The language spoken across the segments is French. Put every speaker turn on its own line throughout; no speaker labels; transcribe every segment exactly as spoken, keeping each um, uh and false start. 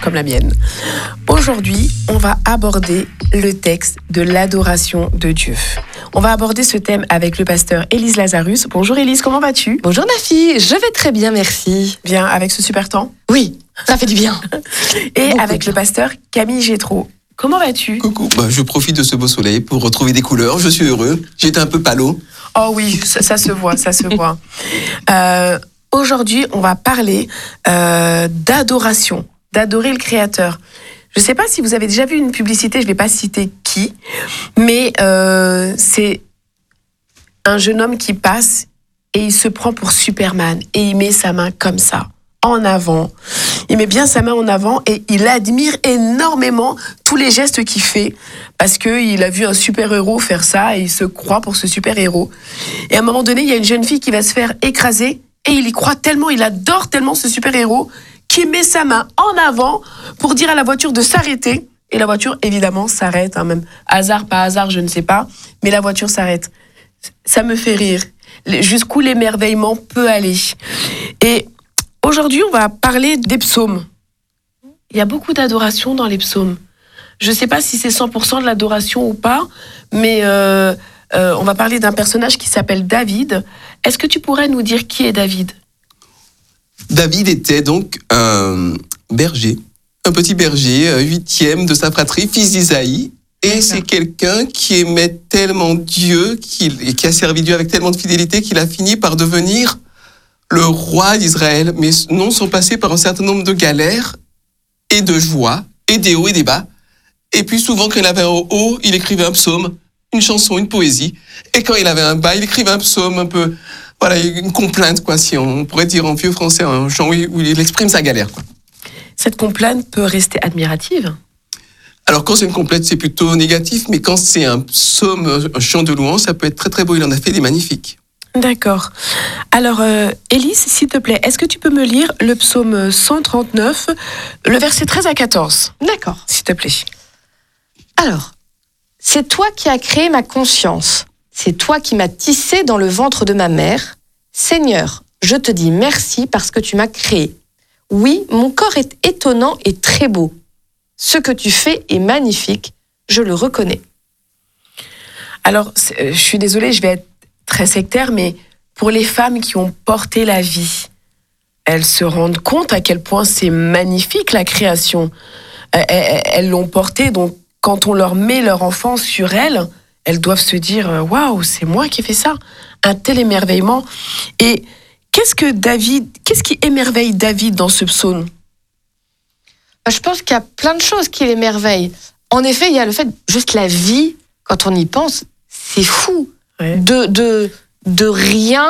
comme la mienne. Aujourd'hui, on va aborder le texte de l'adoration de Dieu. On va aborder ce thème avec le pasteur Élise Lazarus. Bonjour Élise, comment vas-tu ?
Bonjour Nafi, je vais très bien, merci.
Bien, avec ce super temps ?
Oui, ça fait du bien.
Et
Beaucoup
avec
bien.
le pasteur Camille Gétro. Comment vas-tu ?
Coucou, bah, je profite de ce beau soleil pour retrouver des couleurs, je suis heureux. J'étais un peu palo.
Oh oui, ça, ça se voit, ça se voit. Euh, aujourd'hui, on va parler euh, d'adoration, d'adorer le Créateur. Je ne sais pas si vous avez déjà vu une publicité, je ne vais pas citer qui, mais euh, c'est un jeune homme qui passe et il se prend pour Superman et il met sa main comme ça, en avant. Il met bien sa main en avant et il admire énormément tous les gestes qu'il fait parce qu'il a vu un super-héros faire ça et il se croit pour ce super-héros. Et à un moment donné, il y a une jeune fille qui va se faire écraser et il y croit tellement, il adore tellement ce super-héros qu'il met sa main en avant pour dire à la voiture de s'arrêter. Et la voiture, évidemment, s'arrête. Hein, même hasard, pas hasard, je ne sais pas. Mais la voiture s'arrête. Ça me fait rire. Jusqu'où l'émerveillement peut aller. Et aujourd'hui, on va parler des psaumes. Il y a beaucoup d'adoration dans les psaumes. Je ne sais pas si c'est cent pour cent de l'adoration ou pas, mais euh, euh, on va parler d'un personnage qui s'appelle David. Est-ce que tu pourrais nous dire qui est David ?
David était donc un berger, un petit berger, euh, huitième de sa fratrie, fils d'Isaïe. Et
D'accord.
c'est quelqu'un qui aimait tellement Dieu, qu'il, et qui a servi Dieu avec tellement de fidélité qu'il a fini par devenir le roi d'Israël. Mais non, sont passés par un certain nombre de galères et de joies, et des hauts et des bas. Et puis souvent, quand il avait un haut, il écrivait un psaume, une chanson, une poésie. Et quand il avait un bas, il écrivait un psaume un peu, voilà, une complainte, quoi, si on pourrait dire en vieux français, un chant où il, où il exprime sa galère, quoi.
Cette complainte peut rester admirative.
Alors quand c'est une complainte, c'est plutôt négatif, mais quand c'est un psaume, un chant de louange, ça peut être très très beau. Il en a fait des magnifiques.
D'accord. Alors, euh, Élise, s'il te plaît, est-ce que tu peux me lire le psaume cent trente-neuf, le verset treize à quatorze,
D'accord.
s'il te plaît.
Alors, c'est toi qui as créé ma conscience. C'est toi qui m'as tissé dans le ventre de ma mère. Seigneur, je te dis merci parce que tu m'as créé. Oui, mon corps est étonnant et très beau. Ce que tu fais est magnifique, je le reconnais.
Alors, c'est- je suis désolée, je vais être très sectaire, mais pour les femmes qui ont porté la vie, elles se rendent compte à quel point c'est magnifique la création. Elles- Elles elles l'ont portée, donc quand on leur met leur enfant sur elles, elles doivent se dire euh, waouh, c'est moi qui ai fait ça. Un tel émerveillement. Et qu'est-ce que David, qu'est-ce qui émerveille David dans ce psaume ?
Je pense qu'il y a plein de choses qui l'émerveillent. En effet, il y a le fait, juste la vie, quand on y pense, c'est fou.
Ouais.
De, de, de rien,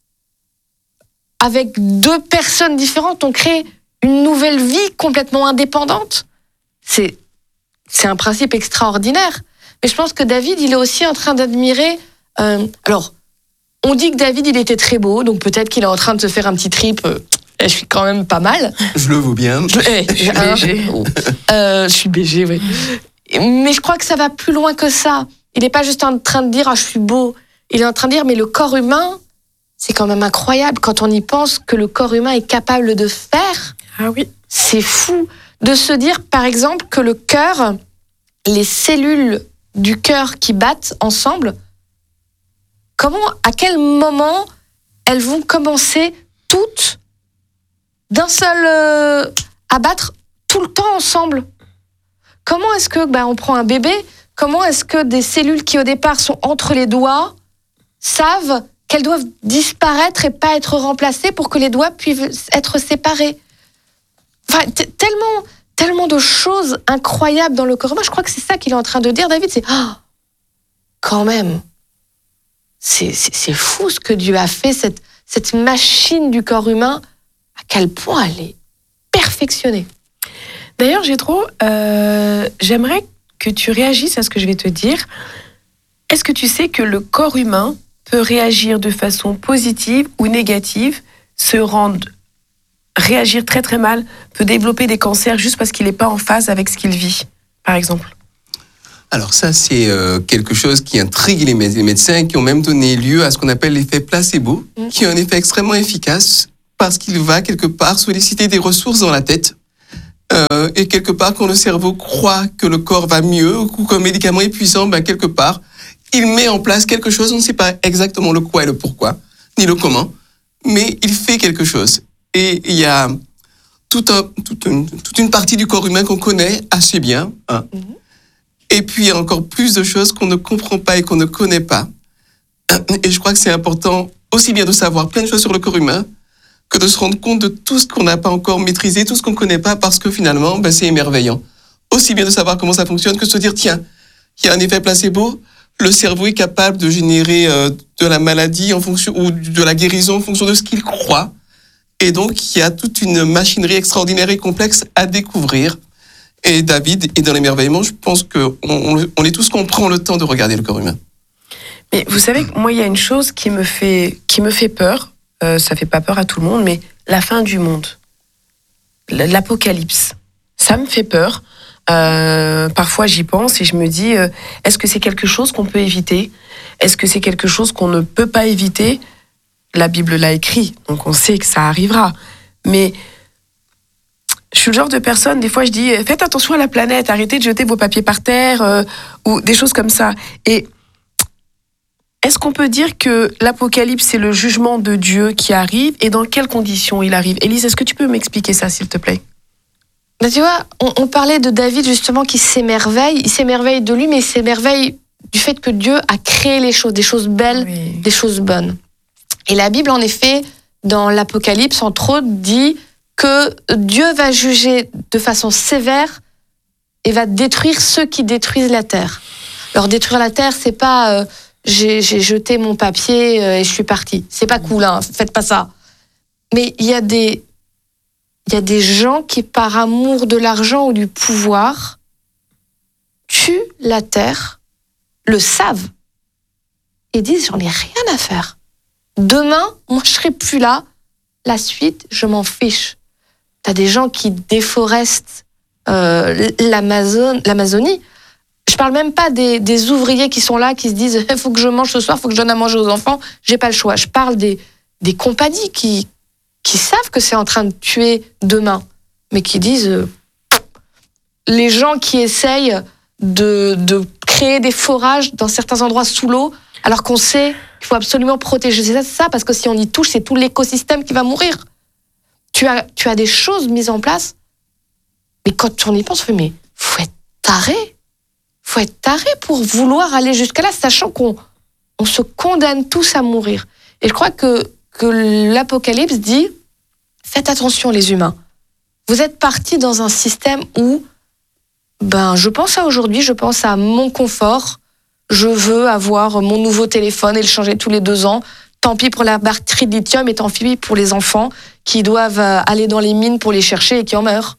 avec deux personnes différentes, on crée une nouvelle vie complètement indépendante. C'est, c'est un principe extraordinaire. Mais je pense que David, il est aussi en train d'admirer... euh, alors, on dit que David, il était très beau, donc peut-être qu'il est en train de se faire un petit trip. euh, je suis quand même pas mal.
Je le vaux bien.
Je, eh, je-
B G.
hein, euh, je suis B G, oui. Mais je crois que ça va plus loin que ça. Il n'est pas juste en train de dire ah, je suis beau. Il est en train de dire mais le corps humain, c'est quand même incroyable quand on y pense que le corps humain est capable de faire.
Ah oui.
C'est fou de se dire par exemple que le cœur, les cellules du cœur qui battent ensemble, comment, à quel moment elles vont commencer toutes d'un seul euh, à battre tout le temps ensemble. Comment est-ce que bah, on prend un bébé, comment est-ce que des cellules qui au départ sont entre les doigts savent qu'elles doivent disparaître et pas être remplacées pour que les doigts puissent être séparés. Enfin, t- tellement, tellement de choses incroyables dans le corps humain. Je crois que c'est ça qu'il est en train de dire, David, c'est ah, quand même, c'est, c'est, c'est fou ce que Dieu a fait, cette, cette machine du corps humain. À quel point elle est perfectionnée.
D'ailleurs, Gétro, euh, j'aimerais que tu réagisses à ce que je vais te dire. Est-ce que tu sais que le corps humain peut réagir de façon positive ou négative, se rendre, réagir très très mal, peut développer des cancers juste parce qu'il n'est pas en phase avec ce qu'il vit, par exemple ?
Alors ça, c'est euh, quelque chose qui intrigue les, mé- les médecins, qui ont même donné lieu à ce qu'on appelle l'effet placebo, mmh. qui est un effet extrêmement efficace parce qu'il va quelque part solliciter des ressources dans la tête. Euh, et quelque part, quand le cerveau croit que le corps va mieux ou qu'un médicament est puissant, ben, quelque part, il met en place quelque chose. On ne sait pas exactement le quoi et le pourquoi, ni le comment, mais il fait quelque chose. Et il y a tout un, toute, une, toute une partie du corps humain qu'on connaît assez bien. Hein. Mm-hmm. Et puis, il y a encore plus de choses qu'on ne comprend pas et qu'on ne connaît pas. Et je crois que c'est important aussi bien de savoir plein de choses sur le corps humain que de se rendre compte de tout ce qu'on n'a pas encore maîtrisé, tout ce qu'on ne connaît pas, parce que finalement, ben, c'est émerveillant. Aussi bien de savoir comment ça fonctionne que de se dire, tiens, il y a un effet placebo, le cerveau est capable de générer euh, de la maladie en fonction, ou de la guérison en fonction de ce qu'il croit. Et donc, il y a toute une machinerie extraordinaire et complexe à découvrir. Et David est dans l'émerveillement. Je pense qu'on on, on est tous qu'on prend le temps de regarder le corps humain.
Mais vous savez que moi, il y a une chose qui me fait, qui me fait peur. Euh, ça fait pas peur à tout le monde, mais la fin du monde, l'apocalypse, ça me fait peur. Euh, parfois, j'y pense et je me dis, euh, est-ce que c'est quelque chose qu'on peut éviter ? Est-ce que c'est quelque chose qu'on ne peut pas éviter ? La Bible l'a écrit, donc on sait que ça arrivera. Mais je suis le genre de personne, des fois je dis, faites attention à la planète, arrêtez de jeter vos papiers par terre, euh, ou des choses comme ça. Et est-ce qu'on peut dire que l'apocalypse, c'est le jugement de Dieu qui arrive, et dans quelles conditions il arrive ? Élise, est-ce que tu peux m'expliquer ça, s'il te plaît ?
Ben, tu vois, on, on parlait de David, justement, qui s'émerveille. Il s'émerveille de lui, mais il s'émerveille du fait que Dieu a créé les choses, des choses belles, oui. Des choses bonnes. Et la Bible, en effet, dans l'Apocalypse, entre autres, dit que Dieu va juger de façon sévère et va détruire ceux qui détruisent la terre. Alors, détruire la terre, c'est pas... Euh, J'ai, j'ai jeté mon papier et je suis partie. C'est pas cool, hein, faites pas ça. Mais il y a des, il y a des gens qui, par amour de l'argent ou du pouvoir, tuent la terre, le savent, et disent, j'en ai rien à faire. Demain, moi, je serai plus là. La suite, je m'en fiche. T'as des gens qui déforestent euh, l'Amazon, l'Amazonie. Je parle même pas des, des ouvriers qui sont là, qui se disent « il faut que je mange ce soir, il faut que je donne à manger aux enfants, j'ai pas le choix ». Je parle des, des compagnies qui, qui savent que c'est en train de tuer demain, mais qui disent euh, « les gens qui essayent de, de créer des forages dans certains endroits sous l'eau, alors qu'on sait qu'il faut absolument protéger ça, ça, parce que si on y touche, c'est tout l'écosystème qui va mourir. Tu as, tu as des choses mises en place, mais quand on y pense, on fait « mais faut être taré ». Faut être taré pour vouloir aller jusqu'à là, sachant qu'on on se condamne tous à mourir. Et je crois que, que l'Apocalypse dit, faites attention les humains. Vous êtes partis dans un système où, ben, je pense à aujourd'hui, je pense à mon confort, je veux avoir mon nouveau téléphone et le changer tous les deux ans. Tant pis pour la batterie de lithium et tant pis pour les enfants qui doivent aller dans les mines pour les chercher et qui en meurent.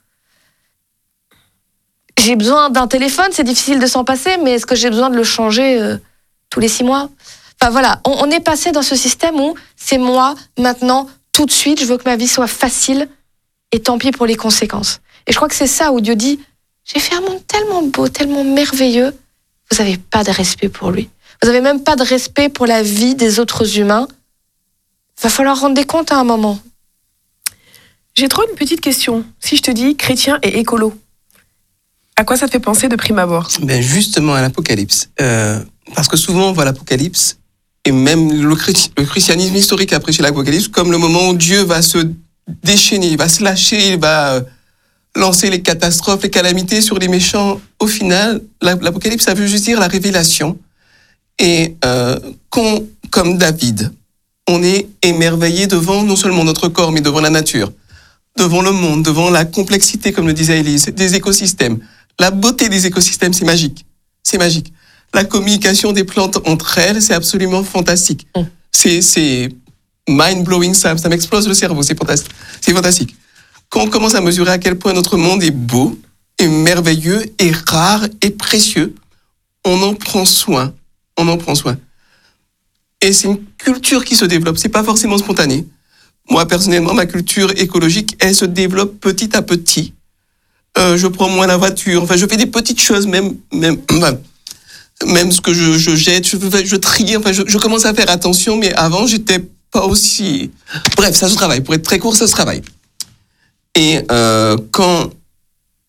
J'ai besoin d'un téléphone, c'est difficile de s'en passer, mais est-ce que j'ai besoin de le changer euh, tous les six mois ? Enfin voilà, on, on est passé dans ce système où c'est moi, maintenant, tout de suite, je veux que ma vie soit facile, et tant pis pour les conséquences. Et je crois que c'est ça où Dieu dit, j'ai fait un monde tellement beau, tellement merveilleux, vous n'avez pas de respect pour lui. Vous n'avez même pas de respect pour la vie des autres humains. Il va falloir rendre des comptes à un moment.
J'ai trop une petite question. Si je te dis chrétien et écolo, à quoi ça te fait penser de prime abord ?
Ben justement à l'Apocalypse. Euh, parce que souvent on voit l'Apocalypse, et même le, chréti- le christianisme historique a prêché l'Apocalypse comme le moment où Dieu va se déchaîner, il va se lâcher, il va lancer les catastrophes, les calamités sur les méchants. Au final, l'Apocalypse, ça veut juste dire la révélation. Et euh, qu'on, comme David, on est émerveillé devant non seulement notre corps, mais devant la nature, devant le monde, devant la complexité, comme le disait Élise, des écosystèmes. La beauté des écosystèmes, c'est magique. C'est magique. La communication des plantes entre elles, c'est absolument fantastique. Mm. C'est, c'est mind-blowing, ça, ça m'explose le cerveau, c'est fantastique. C'est fantastique. Quand on commence à mesurer à quel point notre monde est beau, est merveilleux, est rare, est précieux, on en prend soin. On en prend soin. Et c'est une culture qui se développe, c'est pas forcément spontané. Moi, personnellement, ma culture écologique, elle se développe petit à petit. Euh, je prends moins la voiture. Enfin, je fais des petites choses, même, même, même ce que je, je jette, je, je trie. Enfin, je, je commence à faire attention, mais avant, j'étais pas aussi. Bref, ça se travaille. Pour être très court, ça se travaille. Et euh, quand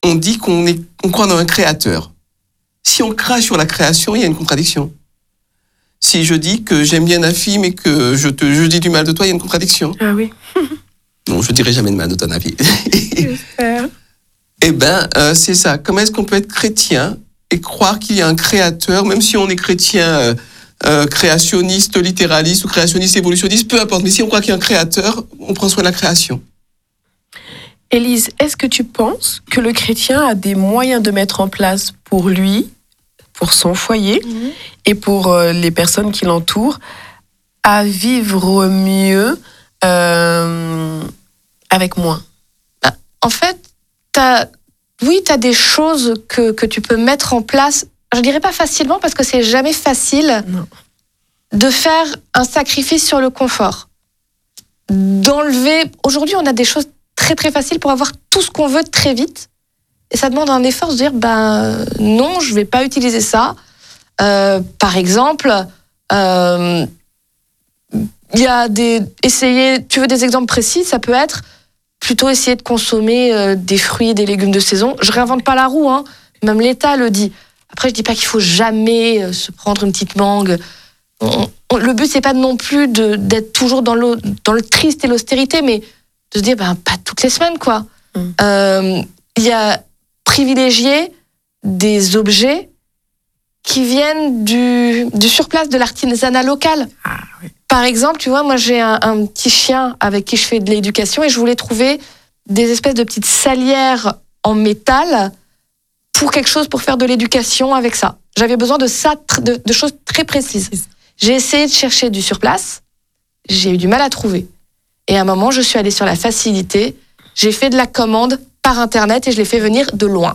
on dit qu'on est, on croit dans un créateur. Si on crache sur la création, il y a une contradiction. Si je dis que j'aime bien Nafi, mais que je te, je dis du mal de toi, il y a une contradiction.
Ah oui.
Non, je dirai jamais de mal de toi, Nafi.
J'espère.
Eh ben, euh, c'est ça. Comment est-ce qu'on peut être chrétien et croire qu'il y a un créateur, même si on est chrétien euh, euh, créationniste, littéraliste ou créationniste évolutionniste, peu importe. Mais si on croit qu'il y a un créateur, on prend soin de la création.
Élise, est-ce que tu penses que le chrétien a des moyens de mettre en place pour lui, pour son foyer mmh. et pour euh, les personnes qui l'entourent, à vivre mieux euh, avec moins?
Bah, en fait, t'as, oui, tu as des choses que, que tu peux mettre en place. Je dirais pas facilement parce que c'est jamais facile
non.
de faire un sacrifice sur le confort. D'enlever. Aujourd'hui, on a des choses très très faciles pour avoir tout ce qu'on veut très vite. Et ça demande un effort de se dire ben non, je vais pas utiliser ça. Euh, par exemple, euh, il y a des essayer. Tu veux des exemples précis? Ça peut être plutôt essayer de consommer euh, des fruits et des légumes de saison. Je réinvente pas la roue, hein. Même l'État le dit. Après, je dis pas qu'il faut jamais euh, se prendre une petite mangue. On, on, le but c'est pas non plus de, d'être toujours dans le dans le triste et l'austérité, mais de se dire ben pas toutes les semaines quoi. Il mmh. euh, y a privilégier des objets qui viennent du, du surplace de l'artisanat local.
Ah, oui.
Par exemple, tu vois, moi j'ai un, un petit chien avec qui je fais de l'éducation et je voulais trouver des espèces de petites salières en métal pour quelque chose pour faire de l'éducation avec ça. J'avais besoin de ça, de, de choses très précises. J'ai essayé de chercher du surplace, j'ai eu du mal à trouver. Et à un moment, je suis allée sur la facilité, j'ai fait de la commande par Internet et je l'ai fait venir de loin.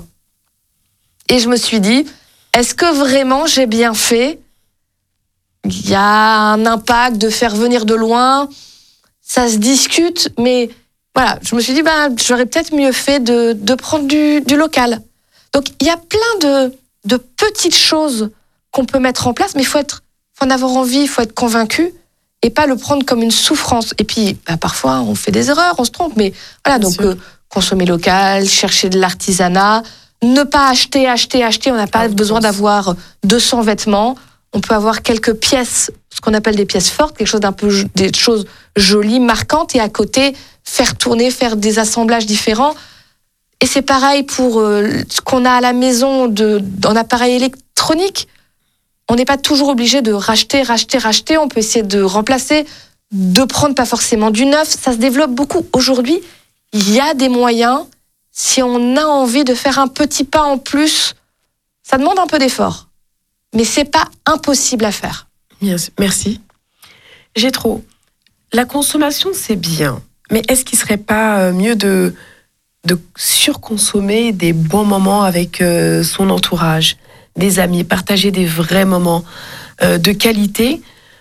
Et je me suis dit, est-ce que vraiment j'ai bien fait? Il y a un impact de faire venir de loin, ça se discute, mais voilà, je me suis dit, ben, j'aurais peut-être mieux fait de, de prendre du, du local. Donc, il y a plein de, de petites choses qu'on peut mettre en place, mais il faut être, faut en avoir envie, il faut être convaincu et pas le prendre comme une souffrance. Et puis, ben, parfois, on fait des erreurs, on se trompe, mais voilà, donc euh, consommer local, chercher de l'artisanat, ne pas acheter, acheter, acheter. On n'a pas ah, besoin d'avoir deux cents vêtements. On peut avoir quelques pièces, ce qu'on appelle des pièces fortes, quelque chose d'un peu, des choses jolies, marquantes, et à côté, faire tourner, faire des assemblages différents. Et c'est pareil pour euh, ce qu'on a à la maison de, en appareil électronique. On n'est pas toujours obligé de racheter, racheter, racheter. On peut essayer de remplacer, de prendre pas forcément du neuf. Ça se développe beaucoup. Aujourd'hui, il y a des moyens. Si on a envie de faire un petit pas en plus, ça demande un peu d'effort. Mais c'est pas impossible à faire.
Merci. Jétro, la consommation, c'est bien. Mais est-ce qu'il ne serait pas mieux de, de surconsommer des bons moments avec euh, son entourage, des amis, partager des vrais moments euh, de qualité?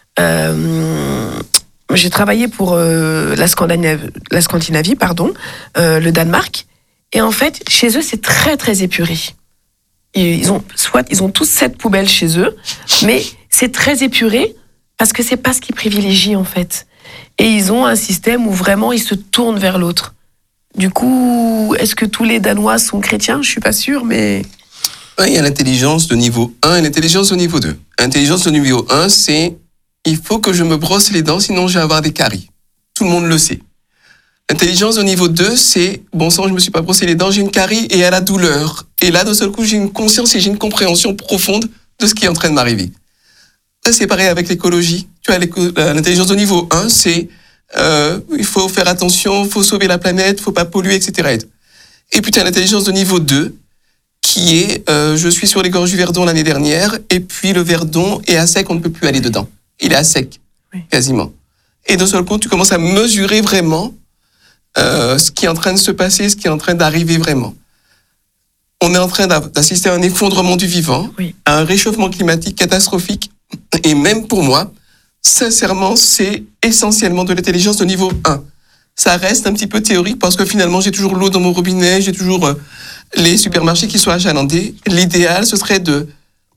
euh, J'ai travaillé pour euh, la Scandinavie, la Scandinavie pardon, euh, le Danemark. Et en fait, chez eux, c'est très, très épuré. Ils ont, soit ils ont tous sept poubelles chez eux, mais c'est très épuré parce que c'est pas ce qu'ils privilégient, en fait. Et ils ont un système où vraiment ils se tournent vers l'autre. Du coup, est-ce que tous les Danois sont chrétiens? Je suis pas sûre, mais...
Il y a l'intelligence de niveau un et l'intelligence de niveau deux. L'intelligence de niveau un, c'est il faut que je me brosse les dents, sinon je vais avoir des caries. Tout le monde le sait. L'intelligence de niveau deux, c'est bon sang, je me suis pas brossé les dents, j'ai une carie et à la douleur. Et là, d'un seul coup, j'ai une conscience et j'ai une compréhension profonde de ce qui est en train de m'arriver. Là, c'est pareil avec l'écologie. Tu vois, l'intelligence de niveau un, c'est euh, il faut faire attention, il faut sauver la planète, il faut pas polluer, et cetera. Et puis tu as l'intelligence de niveau deux, qui est euh, je suis sur les gorges du Verdon l'année dernière, et puis le Verdon est à sec, on ne peut plus aller dedans. Il est à sec, oui. Quasiment. Et d'un seul coup, tu commences à mesurer vraiment Euh, ce qui est en train de se passer, ce qui est en train d'arriver vraiment. On est en train d'assister à un effondrement du vivant,
oui.
à un réchauffement climatique catastrophique. Et même pour moi, sincèrement, c'est essentiellement de l'intelligence de niveau un. Ça reste un petit peu théorique parce que finalement, j'ai toujours l'eau dans mon robinet, j'ai toujours euh, les supermarchés qui sont achalandés. L'idéal, ce serait de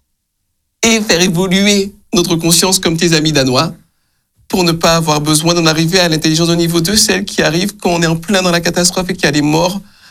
et faire évoluer notre conscience comme tes amis danois, pour ne pas avoir besoin d'en arriver à l'intelligence de niveau deux, celle qui arrive quand on est en plein dans la catastrophe et qu'il y a les morts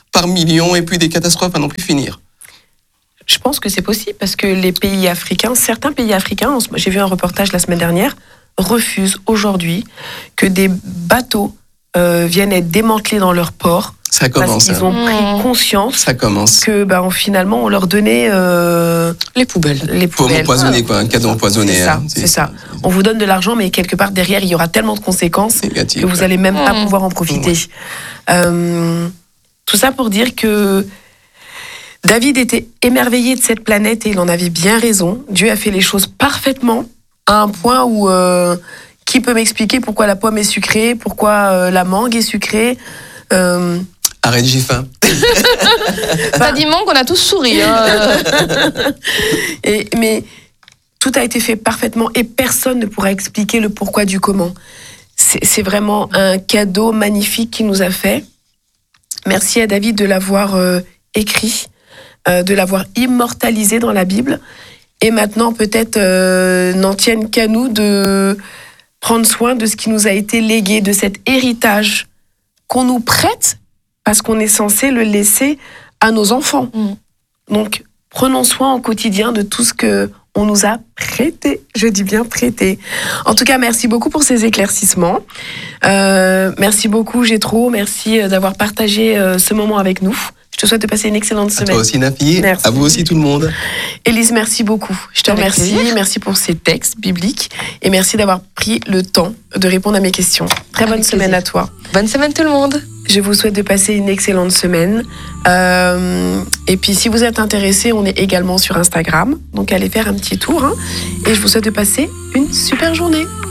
par millions et puis des catastrophes à non plus finir.
Je pense que c'est possible parce que les pays africains, certains pays africains, j'ai vu un reportage la semaine dernière, refusent aujourd'hui que des bateaux euh, viennent être démantelés dans leurs ports.
Ça commence.
Parce qu'ils ont
hein.
pris conscience
Ça commence.
que ben, finalement on leur donnait euh,
Les poubelles.
les
Pour
poubelles.
empoisonner, quoi, un cadeau empoisonné.
C'est ça,
hein.
c'est ça. On vous donne de l'argent, mais quelque part derrière, il y aura tellement de conséquences
Négatif.
que vous allez même pas
Mmh.
pouvoir en profiter. Euh, tout ça pour dire que David était émerveillé de cette planète et il en avait bien raison. Dieu a fait les choses parfaitement à un point où euh, qui peut m'expliquer pourquoi la pomme est sucrée, pourquoi euh, la mangue est sucrée. euh,
Arrête, j'ai faim.
T'as dit manque, on a tous souri. Hein.
et, mais tout a été fait parfaitement et personne ne pourra expliquer le pourquoi du comment. C'est, c'est vraiment un cadeau magnifique qu'il nous a fait. Merci à David de l'avoir euh, écrit, euh, de l'avoir immortalisé dans la Bible. Et maintenant, peut-être, euh, n'en tiennent qu'à nous de prendre soin de ce qui nous a été légué, de cet héritage qu'on nous prête, parce qu'on est censé le laisser à nos enfants.
Mm.
Donc, prenons soin au quotidien de tout ce que on nous a prêté. Je dis bien prêté. En tout cas, merci beaucoup pour ces éclaircissements. Euh, merci beaucoup, Gétro. Merci d'avoir partagé euh, ce moment avec nous. Je te souhaite de passer une excellente
À
semaine.
toi aussi, Nafi.
Merci.
À vous aussi, tout le monde.
Élise, merci beaucoup. Je te
Avec
remercie.
plaisir.
Merci pour ces textes bibliques et merci d'avoir pris le temps de répondre à mes questions. Très bonne
Avec
semaine
plaisir.
à toi.
Bonne semaine tout le monde.
Je vous souhaite de passer une excellente semaine. Euh, et puis, si vous êtes intéressés, on est également sur Instagram. Donc, allez faire un petit tour. Hein. Et je vous souhaite de passer une super journée.